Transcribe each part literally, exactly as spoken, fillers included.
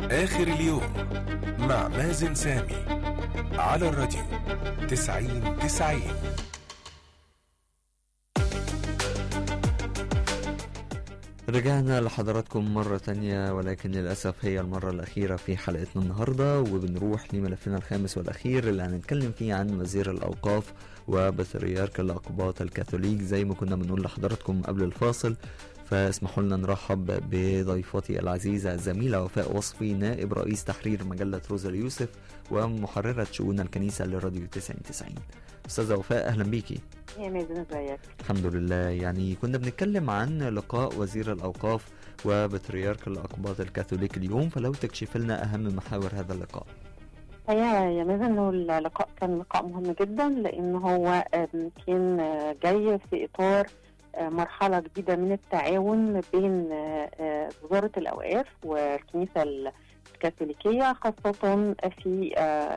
آخر اليوم مع مازن سامي على الراديو تسعين تسعين. رجعنا لحضراتكم مرة تانية، ولكن للأسف هي المرة الأخيرة في حلقتنا النهاردة، وبنروح لملفنا الخامس والأخير اللي هنتكلم فيه عن وزير الأوقاف وبطريرك الأقباط الكاثوليك زي ما كنا بنقول لحضراتكم قبل الفاصل. فاسمحوا لنا نرحب بضيفتي العزيزة الزميلة وفاء وصفي، نائب رئيس تحرير مجلة روزا اليوسف ومحررة شؤون الكنيسة لراديو تسعين تسعين. أستاذة وفاء أهلا بيكي. يا مازن ازيك؟ الحمد لله. يعني كنا بنتكلم عن لقاء وزير الأوقاف وبطريرك الأقباط الكاثوليك اليوم، فلو تكشف لنا أهم محاور هذا اللقاء. هي يا مازن انه اللقاء كان لقاء مهم جدا، لأنه هو كان جاي في إطار مرحلة جديدة من التعاون بين وزارة الأوقاف والكنيسة الكاثوليكية، خاصة في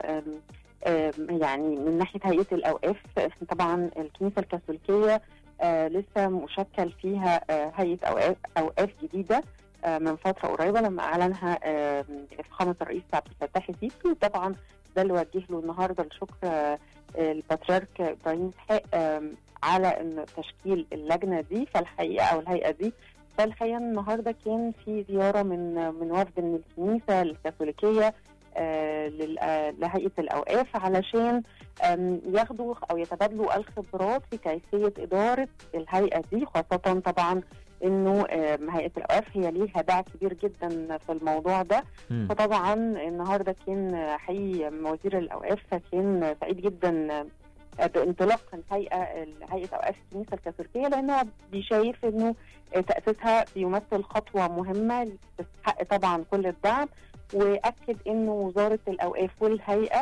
يعني من ناحية هيئة الأوقاف. طبعا الكنيسة الكاثوليكية لسه مشكل فيها هيئة أوقاف, أوقاف جديدة من فترة قريبة لما أعلنها فخامة الرئيس عبد الفتاح السيسي. طبعا ده اللي وجه له النهارده الشكر البطريرك إبراهيم إسحاق على إن تشكيل اللجنة دي فالحقيقة أو الهيئة دي. فالحقيقة النهارده كان في زيارة من من وفد من الكنيسة الكاثوليكية آه لهيئة الأوقاف علشان ياخدوا أو يتبادلوا الخبرات في كيفية إدارة الهيئة دي، خاصة طبعا إنه هيئة الأوقاف هي ليها باع كبير جدا في الموضوع ده. م. فطبعا النهارده كان حقيقي وزير الأوقاف كان سعيد جدا بانطلاق الهيئة هيئة أوقاف الكنيسة الكاثوليكية، لأنه بيشايف إنه تأسيسها بيمثل خطوة مهمة تستحق طبعا كل الدعم، وأكد إنه وزارة الأوقاف والهيئة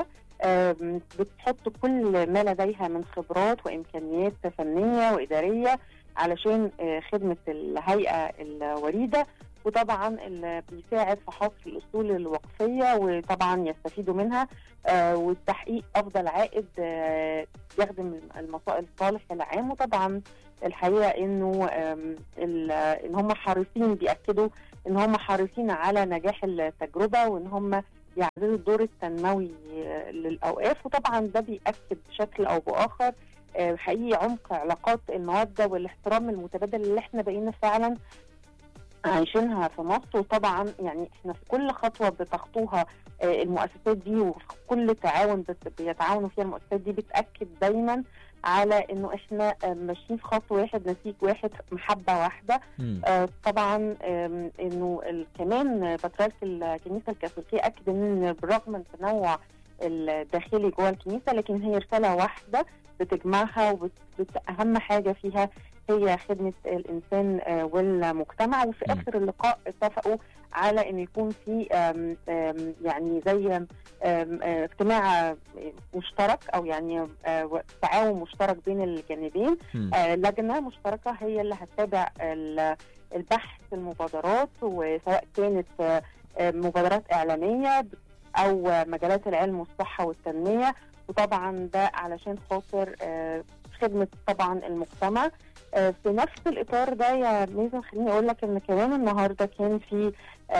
بتحط كل ما لديها من خبرات وإمكانيات فنية وإدارية علشان خدمة الهيئة الوريدة، وطبعا اللي بيساعد في حصر الأصول الوقفية وطبعا يستفيدوا منها والتحقيق أفضل عائد يخدم المصائب الصالح العام. وطبعا الحقيقة إنه إن هم حريصين، بيأكدوا إن هم حريصين على نجاح التجربة وإن هم يعززوا الدور التنموي للأوقاف. وطبعا ده بيأكد بشكل أو بآخر حقيقي عمق علاقات المودة والاحترام المتبادل اللي احنا بقينا فعلا عايشينها في مصر. وطبعا يعني احنا في كل خطوة بتخطوها المؤسسات دي وفي كل تعاون بيتعاونوا فيها المؤسسات دي بتأكد دايما على انه احنا ماشيين في خط واحد، نسيج واحد، محبة واحدة. آه طبعا آه انه كمان بطريرك الكنيسة الكاثوليكية اكد ان بالرغم من التنوع الداخلي جوه الكنيسة لكن هي رسالة واحدة بتجمعها، وأهم حاجة فيها هي خدمة الإنسان والمجتمع. وفي م. آخر اللقاء اتفقوا على أن يكون في آم آم يعني زي آم آم اجتماع مشترك أو يعني تعاون مشترك بين الجانبين، لجنة مشتركة هي اللي هتتابع البحث المبادرات، وسواء كانت مبادرات إعلامية أو مجالات العلم والصحة والتنمية. وطبعا ده علشان خاطر خدمة طبعا المجتمع. في نفس الإطار ده يا مازن خليني أقول لك إن كمان النهاردة كان في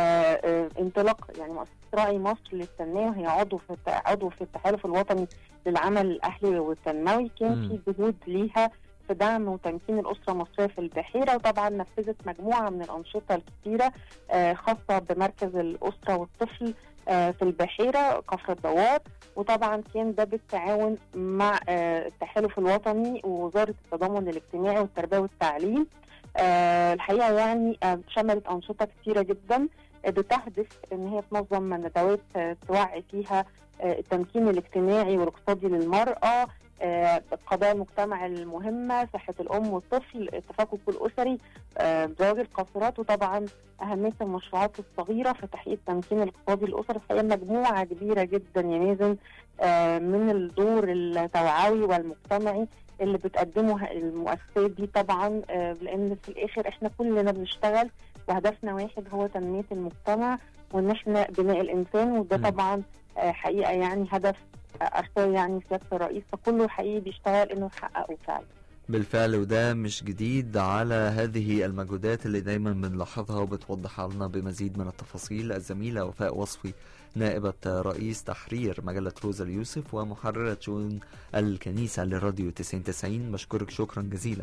انطلاق يعني مؤسسة راعي مصر للتنمية، وهي عضو في عضو في التحالف الوطني للعمل الأهلي والتنموي. كان في جهود ليها في دعم وتمكين الأسرة المصرية في البحيرة، وطبعا نفذت مجموعة من الأنشطة الكثيرة خاصة بمركز الأسرة والطفل في البحيرة كفر الدوار. وطبعا كان ده بالتعاون مع التحالف الوطني ووزارة التضامن الاجتماعي والتربية والتعليم. الحقيقة يعني شملت أنشطة كثيرة جدا بتهدف ان هي تنظم ندوات توعي فيها التمكين الاجتماعي والاقتصادي للمرأة، قضايا المجتمع المهمة، صحة الأم والطفل، التفكك الأسري، زواج القاصرات، وطبعا أهمية المشروعات الصغيرة في تحقيق التمكين الاقتصادي للأسر. فهي مجموعة كبيرة جدا يا مازن من الدور التوعوي والمجتمعي اللي بتقدمه المؤسسات دي طبعا، لأن في الآخر احنا كلنا بنشتغل وهدفنا واحد هو تنمية المجتمع وإن احنا بناء الإنسان، وده طبعا حقيقة يعني هدف أرسال يعني سيادة الرئيس، فكله حقيقي بيشتغل إنه يحققه فعلا. بالفعل، وده مش جديد على هذه المجهودات اللي دايما بنلاحظها وبتوضحها لنا بمزيد من التفاصيل الزميلة وفاء وصفي، نائبة رئيس تحرير مجلة روزا اليوسف ومحررة شؤون الكنيسة للراديو تسعين تسعين. بشكرك شكرا جزيلا.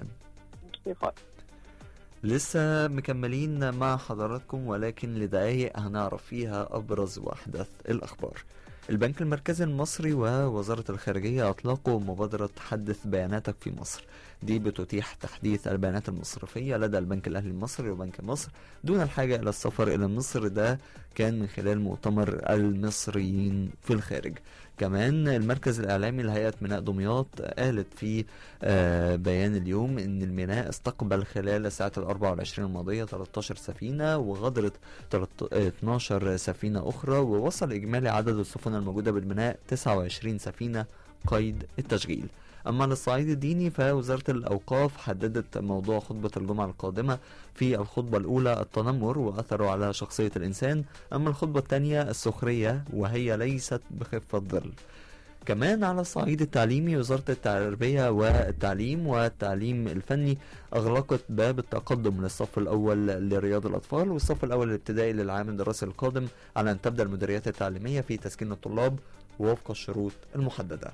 لسه مكملين مع حضراتكم، ولكن لدقايق هنعرف فيها أبرز وأحدث الأخبار. البنك المركزي المصري ووزارة الخارجية أطلقوا مبادرة حدث بياناتك في مصر. دي بتتيح تحديث البيانات المصرفية لدى البنك الأهلي المصري وبنك مصر دون الحاجة إلى السفر إلى مصر. ده كان من خلال مؤتمر المصريين في الخارج. كمان المركز الإعلامي لهيئة ميناء دمياط قالت في آه بيان اليوم إن الميناء استقبل خلال الساعة الأربع والعشرين الماضية ثلاثة عشر سفينة وغادرت اثناشر سفينة أخرى، ووصل إجمالي عدد السفن الموجودة بالميناء تسعة وعشرين سفينة قيد التشغيل. أما للصعيد الديني فوزارة الأوقاف حددت موضوع خطبة الجمعة القادمة. في الخطبة الأولى التنمر وأثره على شخصية الإنسان، أما الخطبة الثانية السخرية وهي ليست بخفة ظل. كمان على الصعيد التعليمي وزارة التربية والتعليم والتعليم الفني أغلقت باب التقدم للصف الأول لرياض الأطفال والصف الأول الابتدائي للعام الدراسي القادم على أن تبدأ المديريات التعليمية في تسكين الطلاب وفق الشروط المحددة.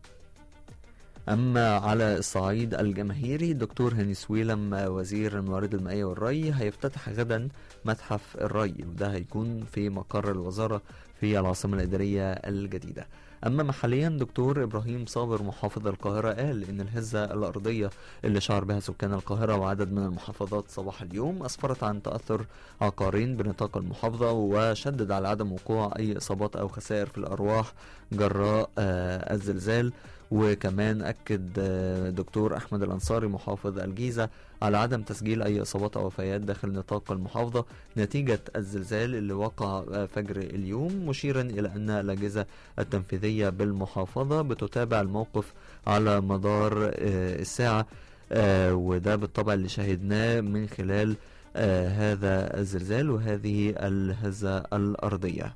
أما على الصعيد الجماهيري، دكتور هاني سويلم وزير الموارد المائية والري هيفتتح غدا متحف الري، وده هيكون في مقر الوزارة في العاصمة الإدارية الجديدة. أما محليا دكتور إبراهيم صابر محافظ القاهرة قال إن الهزة الأرضية اللي شعر بها سكان القاهرة وعدد من المحافظات صباح اليوم أسفرت عن تأثر عقارين بنطاق المحافظة، وشدد على عدم وقوع أي إصابات أو خسائر في الأرواح جراء آه الزلزال. وكمان أكد دكتور أحمد الأنصاري محافظ الجيزة على عدم تسجيل أي إصابات أو وفيات داخل نطاق المحافظة نتيجة الزلزال اللي وقع فجر اليوم، مشيرا إلى أن الأجهزة التنفيذية بالمحافظة بتتابع الموقف على مدار الساعة، وده بالطبع اللي شاهدناه من خلال هذا الزلزال وهذه الهزة الأرضية.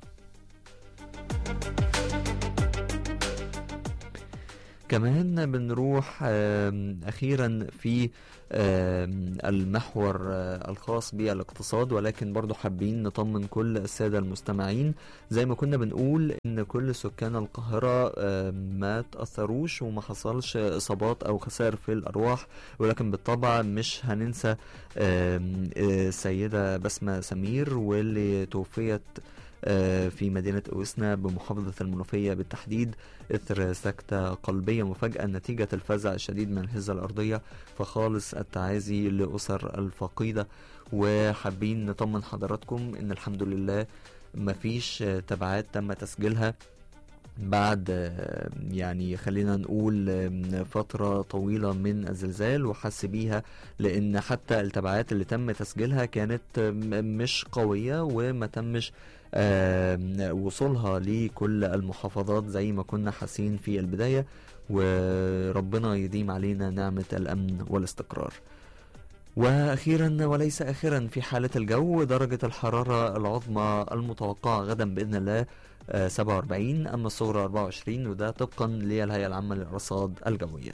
كمان بنروح أخيرا في المحور الخاص بالاقتصاد، ولكن برضو حابين نطمن كل السادة المستمعين زي ما كنا بنقول إن كل سكان القاهرة ما تأثروش وما حصلش إصابات أو خسائر في الأرواح، ولكن بالطبع مش هننسى السيدة بسمة سمير واللي توفيت في مدينة أوسنا بمحافظة المنوفية بالتحديد إثر سكتة قلبية مفاجئة نتيجة الفزع الشديد من الهزة الأرضية. فخالص التعازي لأسر الفقيدة، وحابين نطمن حضراتكم إن الحمد لله مفيش تبعات تم تسجيلها بعد يعني خلينا نقول فترة طويلة من الزلزال وحس بيها، لأن حتى التبعات اللي تم تسجيلها كانت مش قوية وما تمش وصولها لكل المحافظات زي ما كنا حاسين في البداية، وربنا يديم علينا نعمة الأمن والاستقرار. وأخيرا وليس آخرا في حالة الجو، درجة الحرارة العظمى المتوقعة غدا بإذن الله سبعة وأربعين، أما الصغرى أربعة وعشرين، وده طبقا للهيئة العامة للأرصاد الجوية.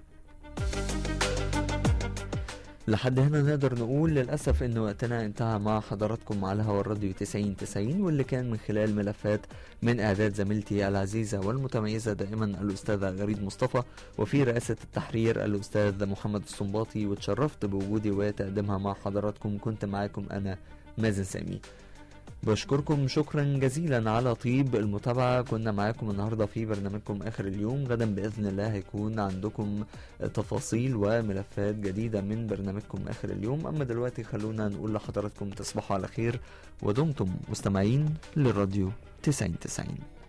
لحد هنا نقدر نقول للأسف إن وقتنا انتهى مع حضراتكم على هوا الراديو تسعين تسعين، واللي كان من خلال ملفات من إعداد زميلتي العزيزة والمتميزة دائما الأستاذة غريد مصطفى، وفي رئاسة التحرير الأستاذ محمد الصنباطي، وتشرفت بوجودي وتقديمها مع حضراتكم. كنت معاكم أنا مازن سامي. بشكركم شكرا جزيلا على طيب المتابعة. كنا معاكم النهاردة في برنامجكم آخر اليوم. غدا بإذن الله هيكون عندكم تفاصيل وملفات جديدة من برنامجكم آخر اليوم. أما دلوقتي خلونا نقول لحضراتكم تصبحوا على خير ودمتم مستمعين للراديو تسعين تسعين.